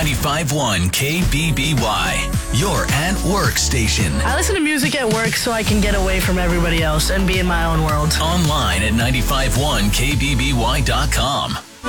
95.1 KBBY, your at-work station. I listen to music at work so I can get away from everybody else and be in my own world. Online at 95.1KBBY.com.